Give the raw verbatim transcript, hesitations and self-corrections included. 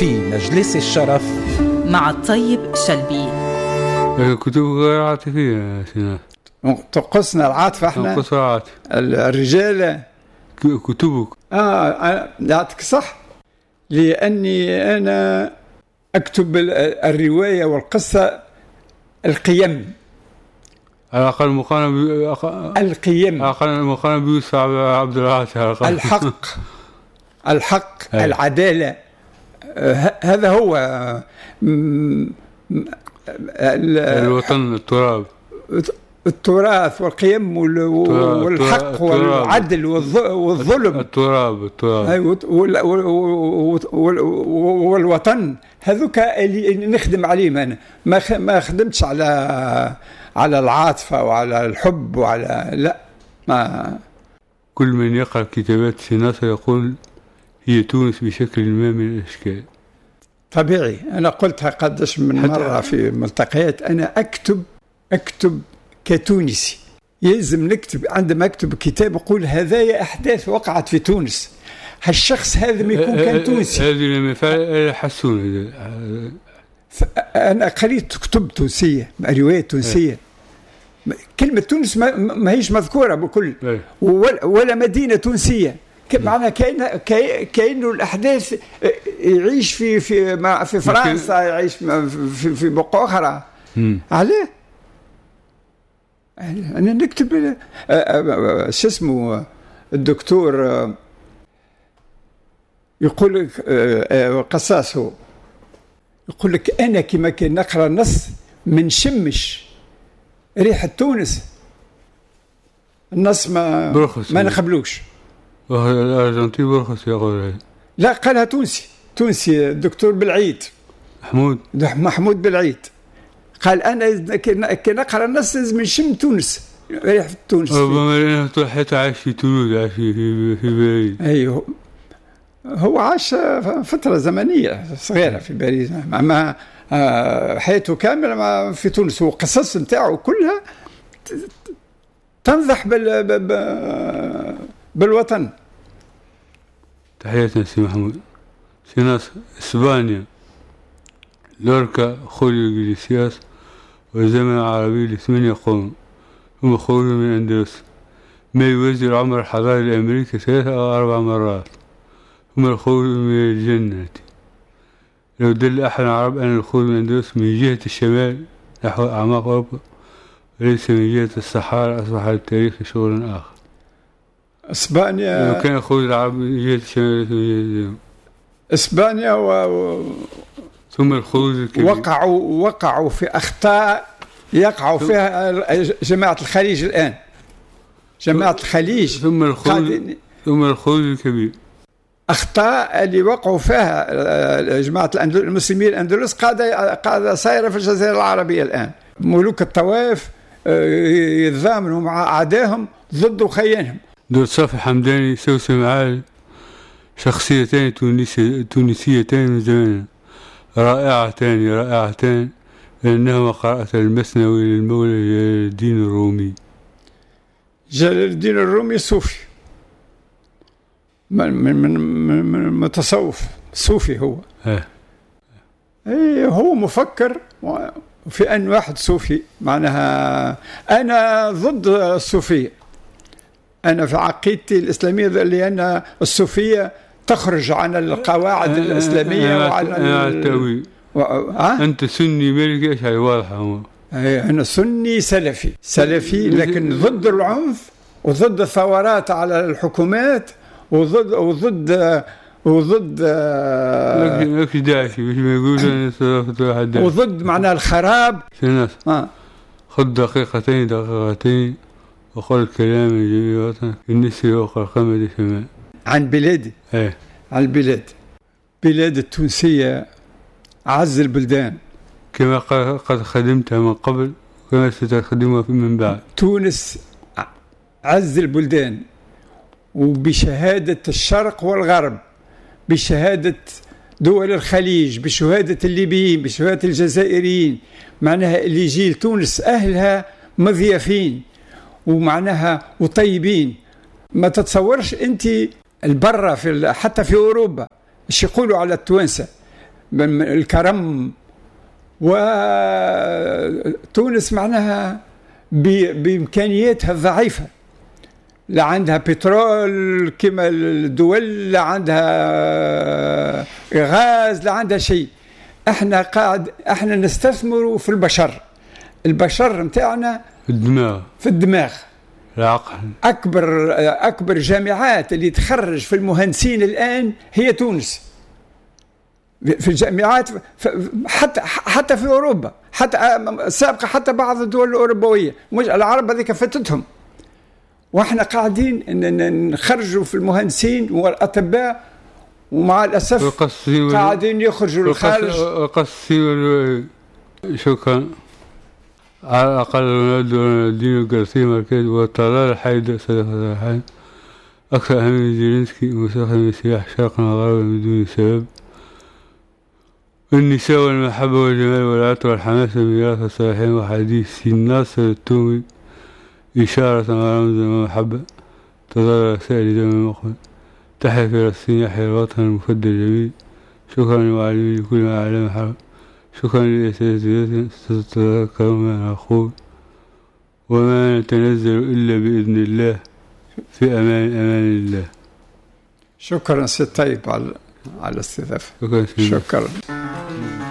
في مجلس الشرف مع الطيب شلبي. كتب غير عاطفية سينا. تقصنا العاطفة احنا تقص العاطفة الرجال كتبك. اه يعطيك صح، لأني أنا أكتب الرواية والقصة القيم، على الأقل مقارنة ب... القيم، على الأقل مقارنة بيوسف عبد العاطي، الحق الحق العدالة. آه هذا هو الوطن، التراب، التراث والقيم والحق والعدل والظلم، التراب التراب والوطن. هذوك اللي نخدم عليهم أنا، ما ما خدمتش على على العاطفة وعلى الحب وعلى لا. ما كل من يقرأ كتابات سيناصر يقول هي تونس بشكل ما من الأشكال. طبيعي، أنا قلتها قدش من مرة في ملتقيات، أنا أكتب أكتب كتونسي. يلزم نكتب، عندما أكتب كتاب أقول هذايا أحداث وقعت في تونس، هالشخص هذا ما يكون كان تونسي. هذه لما فعل حسون. أنا قريت كتب تونسية، روايات تونسية، كلمة تونس ما, ما هيش مذكورة بكل، ولا, ولا مدينة تونسية. معناها كأن كأنه الأحداث يعيش في في في فرنسا، يعيش في في بقعة أخرى. عليه أنا نكتب شو اسمه الدكتور يقول لك قصاص، هو يقول لك أنا كما كان نقرأ النص من شمش ريحة تونس، النص ما ما نقبلوش. الأرجنتين برخص يقول. لا قالها تونسي، تونسي الدكتور بالعيد محمود محمود بالعيد قال أنا كي نقرأ النص من شم تونس، ريحة تونس. ربما لأنه طول حياته عايش في تونس، عايش في في في باريس. أيوه، هو عاش فترة زمنية صغيرة في باريس، مع حياته كاملة في تونس، وقصص نتاعو كلها تنضح بال بالوطن. تحياتنا سي محمود. سيناصر اسبانيا، لوركا، خوليو إغليسياس، والزمن العربي لثمانية قرون، ثم خروج من أندلس ما يوازي العمر الحضاري الأمريكي ثلاثة أو أربع مرات، ثم الخروج من الجنة. لو دل أحد العرب أن الخروج من أندلس من جهة الشمال نحو أعماق أوروبا وليس من جهة الصحراء أصبح التاريخ شغلا آخر. إسبانيا لو كان الخروج العرب من جهة الشمال من جهة الجنوب. إسبانيا و... ثم الخروج الكبير. وقعوا وقعوا في أخطاء يقعوا فيها جماعة الخليج الآن، جماعة الخليج. ثم الخروج ثم الخروج الكبير. أخطاء اللي وقعوا فيها جماعة المسلمين الأندلس قاعدة قاعدة صايرة في الجزيرة العربية الآن. ملوك الطوائف يتضامنوا مع أعدائهم ضد خيانهم. دور صافي حمداني، سوسن معالي، شخصيتين تونسيتين من زمان، رائعتان رائعتان، لأنهما قرأت المثنوي للمولى جلال الدين الرومي. جلال الدين الرومي صوفي، من من من من متصوف صوفي هو. اه. ايه هو مفكر في أن واحد صوفي. معناها أنا ضد الصوفية، أنا في عقيدتي الإسلامية لأن الصوفية تخرج عن القواعد الإسلامية وعن التأويل. و... أه؟ أنت سني مالكي إيش هاي واضحة هو. أنا سني سلفي سلفي لكن ضد العنف وضد الثورات على الحكومات وضد وضد وضد لكن داعشي باش ما يقولوا وضد معناه الخراب. سيناصر آه. خذ دقيقتين دقيقتين وقل كلام جميل وطن النسي وقل قمد شمال عن بلادي. ايه عن البلاد، بلاد التونسية أعز البلدان كما قد خدمتها من قبل وكما ستخدمها من بعد. تونس أعز البلدان، وبشهادة الشرق والغرب، بشهادة دول الخليج، بشهادة الليبيين، بشهادة الجزائريين، معناها اللي يجي لتونس أهلها مضيافين ومعناها وطيبين. ما تتصورش أنت البرة في حتى في أوروبا ايش يقولوا على التوانسة، الكرم. وتونس معناها بإمكانياتها الضعيفة، لا عندها بترول كما الدول، لا عندها غاز، لا عندها شيء. احنا قاعد احنا نستثمر في البشر، البشر متاعنا في الدماغ، في الدماغ العقل. اكبر اكبر جامعات اللي تخرج في المهندسين الان هي تونس، في الجامعات حتى حتى في اوروبا، حتى سابقه حتى بعض الدول الاوروبيه، مش العرب هذيك فاتتهم. واحنا قاعدين نخرجوا في المهندسين والاطباء، ومع الاسف قاعدين يخرجوا للخارج. وقصي شكرا. على الاقل رونالدو الدين وغارسيا ماركيز وطلال الحيدة صدق الحي اكثر اهمية من زيلينسكي مستخدم السلاح شرقا وغربا بدون سبب. النساء والمحبة والجمال والعطر والحماسة ميراث الصالحين وحديث الناصر التومي إشارة ورمزا ومحبة تظل رسائل دم المقبل. تحيا فلسطين، يحيا الوطن المفدى الجميل. شكرا للمعلمين لكل ما أعلم حرب. شكرا للأساتذة ستتذكرون ما نقول، وما نتنزل إلا بإذن الله في أمان أمان الله. شكرا سي طيب على على الاستضافة. شكرا, شكرا.